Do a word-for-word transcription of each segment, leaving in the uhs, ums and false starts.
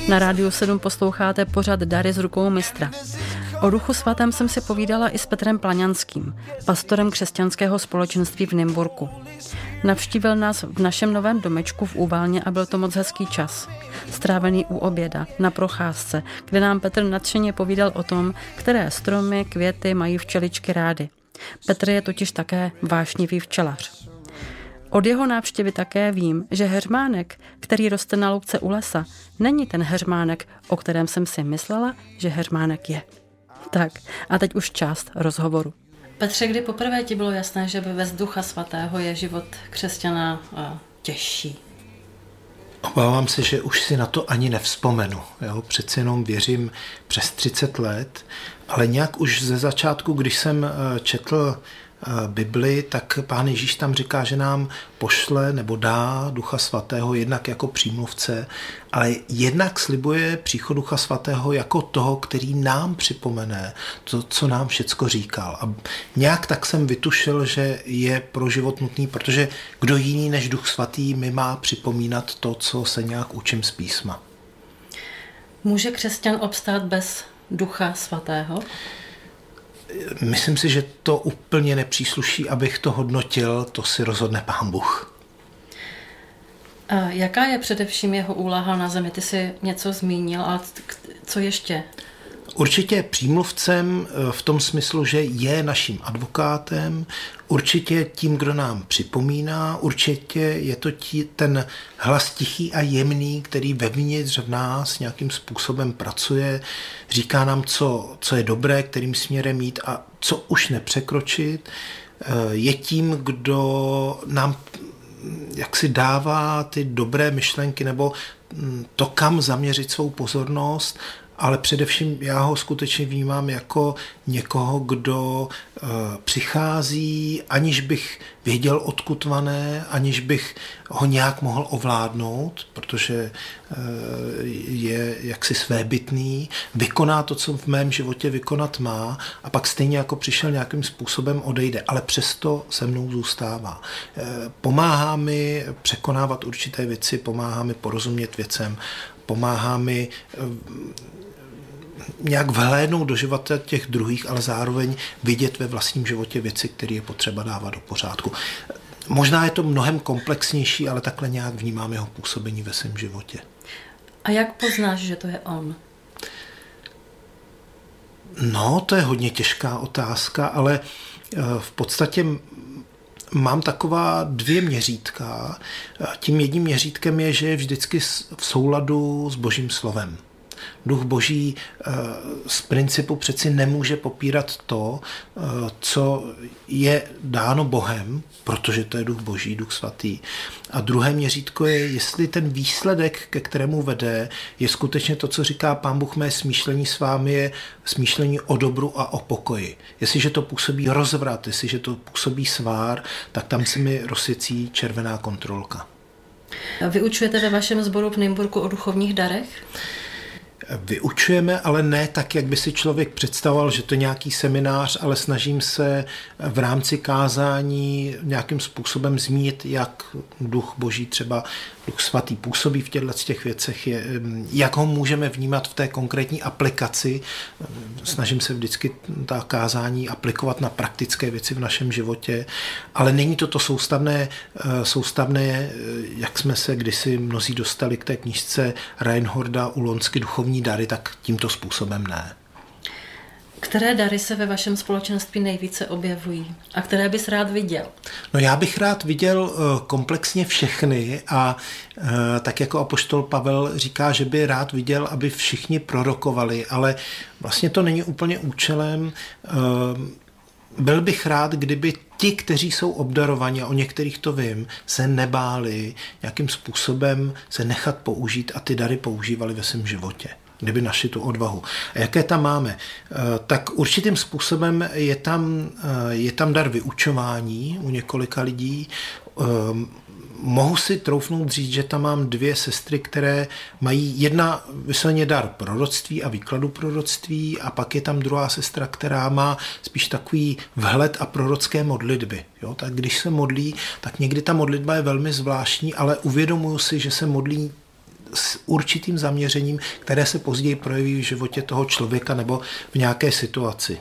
Na Rádiu sedm posloucháte pořad Dary z rukou mistra. O Duchu svatém jsem si povídala i s Petrem Plaňanským, pastorem křesťanského společenství v Nymburku. Navštívil nás v našem novém domečku v Úvalně a byl to moc hezký čas. Strávený u oběda, na procházce, kde nám Petr nadšeně povídal o tom, které stromy, květy mají včeličky rády. Petr je totiž také vášnivý včelař. Od jeho návštěvy také vím, že heřmánek, který roste na louce u lesa, není ten heřmánek, o kterém jsem si myslela, že heřmánek je. Tak, a teď už část rozhovoru. Petře, kdy poprvé ti bylo jasné, že bez Ducha svatého je život křesťana těžší? Obávám se, že už si na to ani nevzpomenu. Jo? Přece jenom věřím přes třicet let, ale nějak už ze začátku, když jsem četl Bibli, tak Pán Ježíš tam říká, že nám pošle nebo dá Ducha svatého jednak jako přímluvce, ale jednak slibuje příchod Ducha svatého jako toho, který nám připomene to, co nám všecko říkal. A nějak tak jsem vytušil, že je pro život nutný, protože kdo jiný než Duch svatý mi má připomínat to, co se nějak učím z písma. Může křesťan obstát bez Ducha svatého? Myslím si, že to úplně nepřísluší, abych to hodnotil, to si rozhodne Pán Bůh. A jaká je především jeho úloha na zemi? Ty jsi něco zmínil, ale co ještě? Určitě přímluvcem v tom smyslu, že je naším advokátem, určitě tím, kdo nám připomíná, určitě je to tí, ten hlas tichý a jemný, který vevnitř v nás nějakým způsobem pracuje, říká nám, co, co je dobré, kterým směrem jít a co už nepřekročit. Je tím, kdo nám jak si dává ty dobré myšlenky nebo to, kam zaměřit svou pozornost, ale především já ho skutečně vnímám jako někoho, kdo e, přichází, aniž bych věděl, odkud vané, aniž bych ho nějak mohl ovládnout, protože e, je jaksi svébytný, vykoná to, co v mém životě vykonat má a pak stejně jako přišel nějakým způsobem odejde, ale přesto se mnou zůstává. E, pomáhá mi překonávat určité věci, pomáhá mi porozumět věcem, pomáhá mi e, nějak vhlédnout do života těch druhých, ale zároveň vidět ve vlastním životě věci, které je potřeba dávat do pořádku. Možná je to mnohem komplexnější, ale takhle nějak vnímám jeho působení ve svém životě. A jak poznáš, že to je on? No, to je hodně těžká otázka, ale v podstatě mám taková dvě měřítka. Tím jedním měřítkem je, že je vždycky v souladu s Božím slovem. Duch Boží z principu přeci nemůže popírat to, co je dáno Bohem, protože to je Duch Boží, Duch svatý. A druhé měřítko je, jestli ten výsledek, ke kterému vede, je skutečně to, co říká Pán Bůh, mé smýšlení s vámi je smýšlení o dobru a o pokoji. Jestliže to působí rozvrat, jestliže to působí svár, tak tam se mi rozsvěcí červená kontrolka. Vyučujete ve vašem sboru v Nymburku o duchovních darech? Vyučujeme, ale ne tak, jak by si člověk představoval, že to je nějaký seminář, ale snažím se v rámci kázání nějakým způsobem zmínit, jak Duch Boží, třeba Duch svatý působí v těchto těch věcech, je, jak ho můžeme vnímat v té konkrétní aplikaci. Snažím se vždycky ta kázání aplikovat na praktické věci v našem životě, ale není to to soustavné, soustavné, jak jsme se kdysi mnozí dostali k té knížce Reinholda Ulonsky Duchovní dary, tak tímto způsobem ne. Které dary se ve vašem společenství nejvíce objevují a které bys rád viděl? No já bych rád viděl komplexně všechny a tak jako apoštol Pavel říká, že by rád viděl, aby všichni prorokovali, ale vlastně to není úplně účelem. Byl bych rád, kdyby ti, kteří jsou obdarovaní, a o některých to vím, se nebáli nějakým způsobem se nechat použít a ty dary používali ve svém životě, kdyby našli tu odvahu. A jaké tam máme? Tak určitým způsobem je tam, je tam dar vyučování u několika lidí. Mohu si troufnout říct, že tam mám dvě sestry, které mají jedna vysloveně dar proroctví a výkladu proroctví a pak je tam druhá sestra, která má spíš takový vhled a prorocké modlitby. Jo? Tak když se modlí, tak někdy ta modlitba je velmi zvláštní, ale uvědomuju si, že se modlí s určitým zaměřením, které se později projeví v životě toho člověka nebo v nějaké situaci.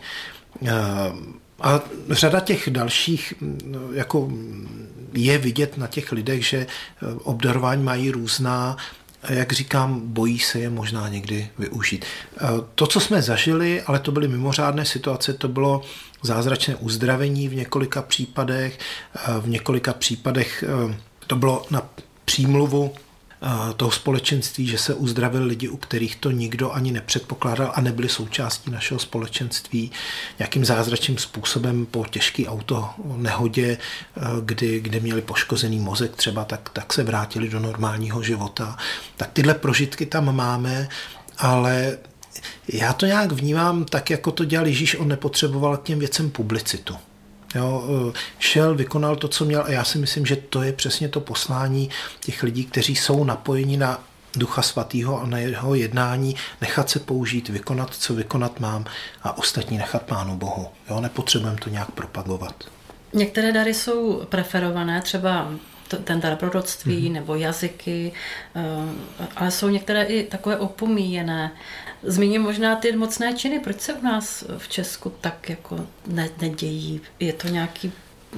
A řada těch dalších jako je vidět na těch lidech, že obdarování mají různá, jak říkám, bojí se je možná někdy využít. To, co jsme zažili, ale to byly mimořádné situace, to bylo zázračné uzdravení v několika případech. V několika případech to bylo na přímluvu toho společenství, že se uzdravili lidi, u kterých to nikdo ani nepředpokládal a nebyli součástí našeho společenství. Nějakým zázračným způsobem po těžké auto nehodě, kdy, kde měli poškozený mozek třeba, tak, tak se vrátili do normálního života. Tak tyhle prožitky tam máme, ale já to nějak vnímám tak, jako to dělal Ježíš, on nepotřeboval k těm věcem publicitu. Jo, šel, vykonal to, co měl a já si myslím, že to je přesně to poslání těch lidí, kteří jsou napojeni na Ducha Svatého a na jeho jednání, nechat se použít, vykonat, co vykonat mám a ostatní nechat Pánu Bohu. Jo, nepotřebujeme to nějak propagovat. Některé dary jsou preferované, třeba ten dar proroctví mm-hmm. nebo jazyky, ale jsou některé i takové opomíjené. Zmíním možná ty mocné činy. Proč se u nás v Česku tak jako ne- nedějí? Je to nějaký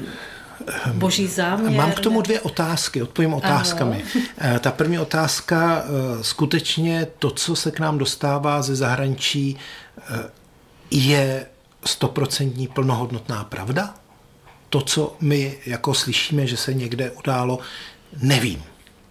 boží záměr? Mám k tomu dvě otázky, odpovím otázkami. Ano. Ta první otázka, skutečně to, co se k nám dostává ze zahraničí, je stoprocentní plnohodnotná pravda? To, co my jako slyšíme, že se někde událo, nevím.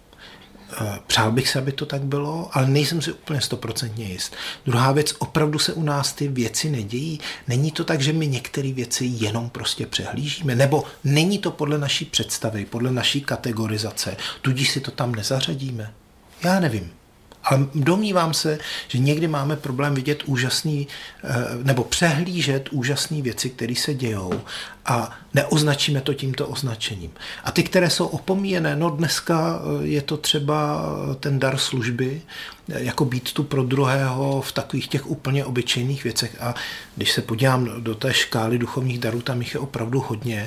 Přál bych se, aby to tak bylo, ale nejsem si úplně stoprocentně jist. Druhá věc, opravdu se u nás ty věci nedějí. Není to tak, že my některé věci jenom prostě přehlížíme, nebo není to podle naší představy, podle naší kategorizace, tudíž si to tam nezařadíme. Já nevím. Ale domnívám se, že někdy máme problém vidět úžasný, nebo přehlížet úžasné věci, které se dějou a neoznačíme to tímto označením. A ty, které jsou opomíjené, no dneska je to třeba ten dar služby, jako být tu pro druhého v takových těch úplně obyčejných věcech. A když se podívám do té škály duchovních darů, tam jich je opravdu hodně.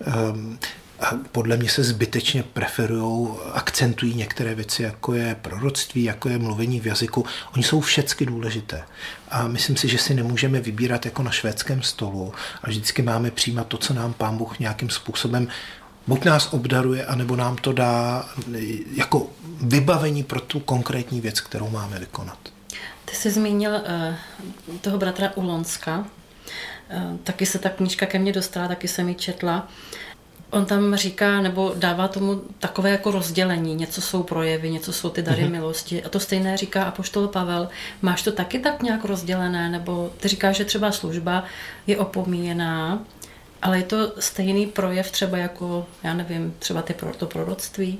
A podle mě se zbytečně preferujou, akcentují některé věci, jako je proroctví, jako je mluvení v jazyku. Oni jsou všecky důležité. A myslím si, že si nemůžeme vybírat jako na švédském stolu a vždycky máme přijímat to, co nám Pán Bůh nějakým způsobem buď nás obdaruje, anebo nám to dá jako vybavení pro tu konkrétní věc, kterou máme vykonat. Ty jsi zmínil uh, toho bratra Ulonska. Uh, taky se ta knížka ke mně dostala, taky jsem ji četla. On tam říká, nebo dává tomu takové jako rozdělení. Něco jsou projevy, něco jsou ty dary mm-hmm. milosti. A to stejné říká apoštol Pavel. Máš to taky tak nějak rozdělené? Nebo ty říkáš, že třeba služba je opomíjená, ale je to stejný projev třeba jako, já nevím, třeba ty, to proroctví?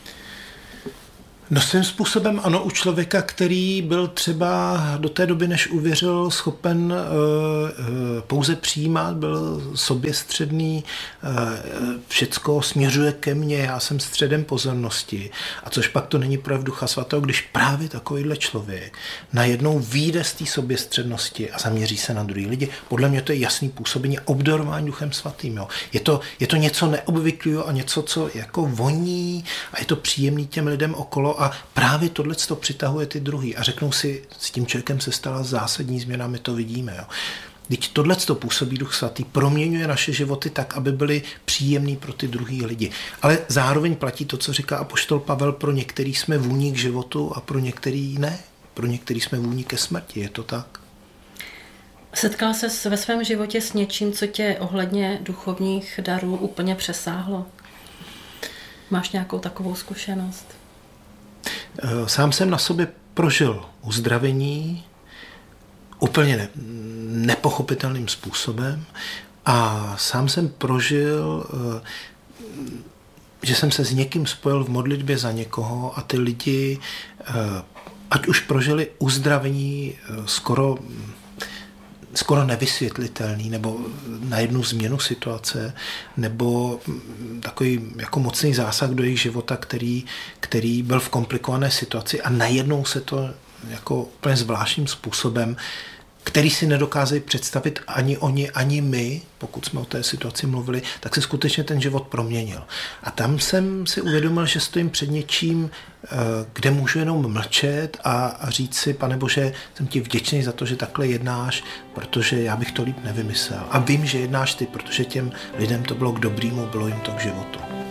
No svým způsobem ano, u člověka, který byl třeba do té doby, než uvěřil, schopen uh, uh, pouze přijímat, byl soběstředný, uh, všecko směřuje ke mně, já jsem středem pozornosti. A což pak to není projev Ducha Svatého, když právě takovýhle člověk najednou vyjde z té soběstřednosti a zaměří se na druhý lidi. Podle mě to je jasný působení obdarování Duchem Svatým. Jo. Je to, je to něco neobvyklého a něco, co jako voní a je to příjemný těm lidem okolo. A právě tohleto přitahuje ty druhý a řeknou si, s tím člověkem se stala zásadní změna, my to vidíme. Jo. Teď tohleto působí Duch Svatý, proměňuje naše životy tak, aby byly příjemný pro ty druhý lidi. Ale zároveň platí to, co říká apoštol Pavel, pro některý jsme vůní k životu a pro některý ne. Pro některý jsme vůní ke smrti, je to tak? Setkal ses ve svém životě s něčím, co tě ohledně duchovních darů úplně přesáhlo? Máš nějakou takovou zkušenost? Sám jsem na sobě prožil uzdravení úplně ne, nepochopitelným způsobem a sám jsem prožil, že jsem se s někým spojil v modlitbě za někoho a ty lidi, ať už prožili uzdravení skoro skoro nevysvětlitelný, nebo na jednu změnu situace, nebo takový jako mocný zásah do jejich života, který, který byl v komplikované situaci a najednou se to jako úplně zvláštním způsobem, který si nedokázali představit ani oni, ani my, pokud jsme o té situaci mluvili, tak se skutečně ten život proměnil. A tam jsem si uvědomil, že stojím před něčím, kde můžu jenom mlčet a, a říct si, Pane Bože, jsem ti vděčný za to, že takhle jednáš, protože já bych to líp nevymyslel. A vím, že jednáš ty, protože těm lidem to bylo k dobrýmu, bylo jim to k životu.